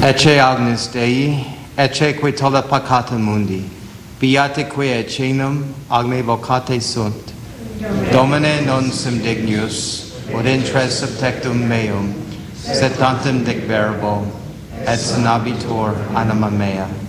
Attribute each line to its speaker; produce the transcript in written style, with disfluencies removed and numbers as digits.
Speaker 1: Ecce agnus Dei, ecce que tolla peccata mundi, beatique ecenum agne vocate sunt. Domine non sum dignus, ut intres subtectum meum, sed tantum dic verbo, et sanabitur anima mea.